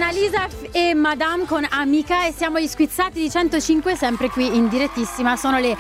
Annalisa e Madame con Amica e siamo gli Squizzati di 105, sempre qui in direttissima. Sono le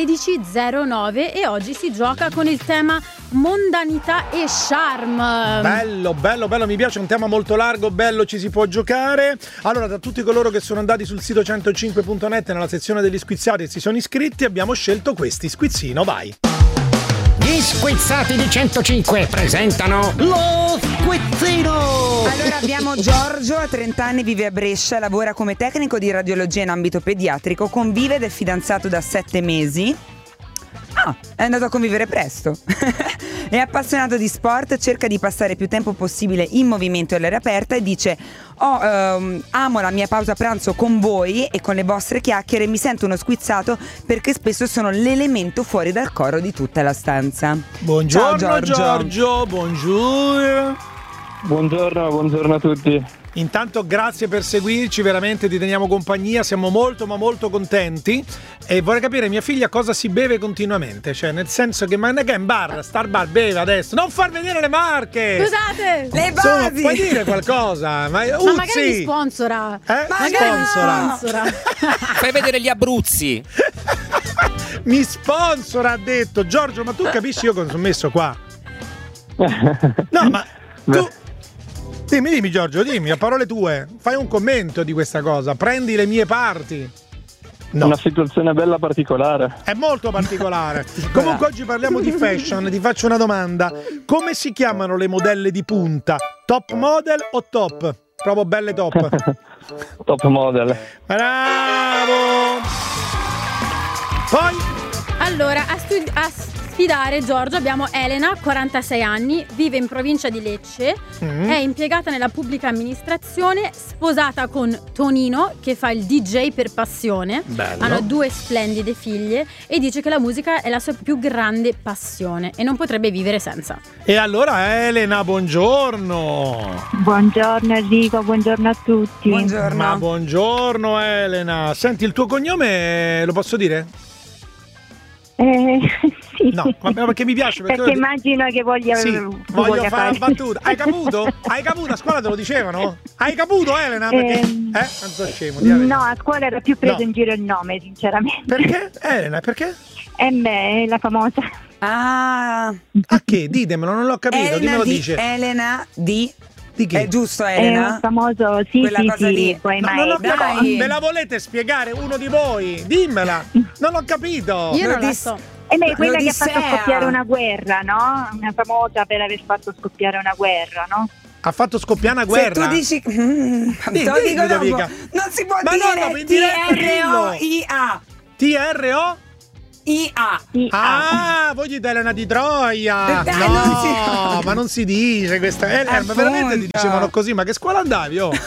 13.09 e oggi si gioca con il tema mondanità e charme. Bello, bello, bello, mi piace, un tema molto largo, bello, ci si può giocare. Allora, da tutti coloro che sono andati sul sito 105.net nella sezione degli Squizzati e si sono iscritti, abbiamo scelto questi. Squizzino, vai. Gli Squizzati di 105 presentano lo Squizzino! Allora abbiamo Giorgio, ha 30 anni, vive a Brescia, lavora come tecnico di radiologia in ambito pediatrico, convive ed è fidanzato da 7 mesi. È andato a convivere presto. È appassionato di sport, cerca di passare più tempo possibile in movimento all'aria aperta e dice: amo la mia pausa pranzo con voi e con le vostre chiacchiere, mi sento uno squizzato perché spesso sono l'elemento fuori dal coro di tutta la stanza. Buongiorno. Ciao, Giorgio, buongiorno. Buongiorno a tutti. Intanto grazie per seguirci, veramente ti teniamo compagnia, siamo molto ma molto contenti. E vorrei capire, mia figlia cosa si beve continuamente? Cioè, nel senso che, ma non è che è in bar, Star Bar beve adesso. Non far vedere le marche! Scusate! Le Insomma, basi! puoi dire qualcosa? Ma magari mi sponsora. Sponsora. Fai vedere gli Abruzzi. Mi sponsora, ha detto. Giorgio, ma tu capisci io cosa sono messo qua? No, ma tu... Dimmi Giorgio, dimmi, a parole tue, fai un commento di questa cosa, prendi le mie parti. No. Una situazione bella particolare. È molto particolare. Comunque oggi parliamo di fashion, ti faccio una domanda. Come si chiamano le modelle di punta? Top model o top? Proprio belle top. Top model. Bravo! Poi? Allora, a sfidare Giorgio abbiamo Elena, 46 anni, vive in provincia di Lecce, è impiegata nella pubblica amministrazione, sposata con Tonino che fa il DJ per passione. Bello. Hanno 2 splendide figlie e dice che la musica è la sua più grande passione e non potrebbe vivere senza. E allora Elena, buongiorno. Buongiorno Enrico, buongiorno a tutti. Buongiorno. Ma buongiorno Elena. Senti, il tuo cognome lo posso dire? Sì. No, perché mi piace. Perché immagino che voglio fare una battuta. Hai caputo? Hai caputo? A scuola te lo dicevano? Hai caputo Elena? Perché? Non so scemo. No, a scuola era più preso in giro il nome, sinceramente. Perché? Elena, perché? È la famosa. Ah, A che? Ditemelo, non l'ho capito. Elena Dimmelo di dice. Elena di che? È giusto È Elena? un famoso, sì, Quella cosa lì. poi No, non ho Dai. capito. Me la volete spiegare uno di voi? Dimmela. Non ho capito. Io non Lo la dis- so. quella che ha fatto L'Odissea. scoppiare una guerra, no? Una famosa per aver fatto scoppiare una guerra, no? Ha fatto scoppiare una Se guerra. tu dici te lo dico Ludovica. dopo. Non si può Ma no, in diretta T-R-O-I-A. TRO? I-A. Sì, Ah, voi dite Elena di Troia. Dai, No, non si- ma non si dice questa. Ma veramente ti dicevano così? Ma che scuola andavi? Oh?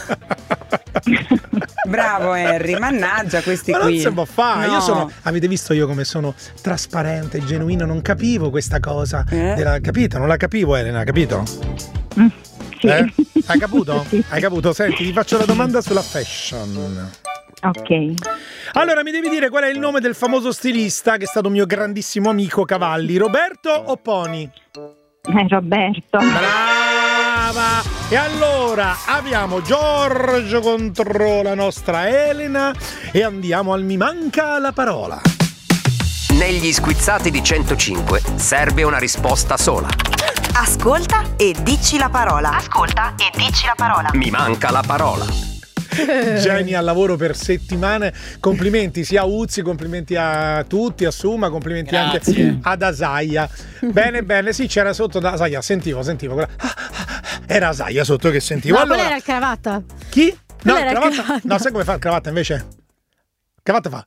Bravo Harry, mannaggia questi Ma non qui. si può fare. No. Io sono. Avete visto io come sono trasparente, genuino? Non capivo questa cosa. Capito? Non la capivo, Elena, capito? sì. Hai caputo? Sì. Hai caputo? Senti, ti faccio la domanda sulla fashion. Ok. Allora, mi devi dire qual è il nome del famoso stilista che è stato mio grandissimo amico Cavalli, Roberto o Poni? Roberto. Brava! E allora abbiamo Giorgio contro la nostra Elena e andiamo al Mi manca la parola. Negli Squizzati di 105 serve una risposta sola. Ascolta e dici la parola. Ascolta e dici la parola. Mi manca la parola. Geni al lavoro per settimane. Complimenti sia a Uzzi, complimenti a tutti, a Suma, complimenti anche ad Asaia. Bene, sì, c'era sotto da Asaia, sentivo. Era Asaia sotto che sentivo. No, allora, quella era il cravatta. chi? No, Quella era il cravatta. cravatta. No, sai come fa il cravatta invece? Cravatta fa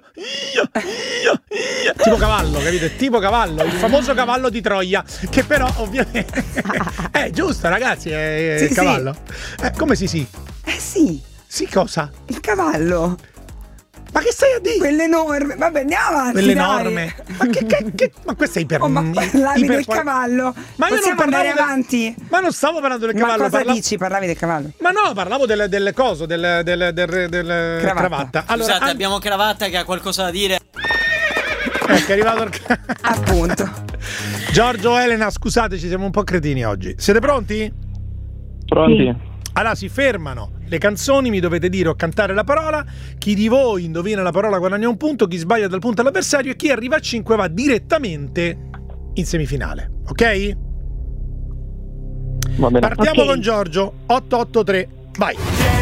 tipo cavallo, capite? Tipo cavallo, il famoso cavallo di Troia, che però ovviamente è giusto, ragazzi, è Sì, il cavallo. Come sì? Sì, Sì, cosa? il cavallo. Ma che stai a dire? Quelle enorme. Vabbè, andiamo avanti. Quelle dai. enorme. Ma che ma questo è iper. Oh, ma parlavi del cavallo. Ma io non Possiamo andare parlavo avanti? Ma non stavo parlando del cavallo. Ma cosa dici? Parlavi del cavallo? Ma no, parlavo del coso, del cravatta. Allora, Scusate, abbiamo Cravatta che ha qualcosa da dire. È arrivato il Appunto. Giorgio, Elena, scusateci, siamo un po' cretini oggi. Siete pronti? Pronti? Sì. Allora si fermano le canzoni, mi dovete dire o cantare la parola. Chi di voi indovina la parola guadagna un punto, chi sbaglia dal punto all'avversario e chi arriva a 5 va direttamente in semifinale. Ok? Va bene. Partiamo Ok. con Giorgio. 883. Vai.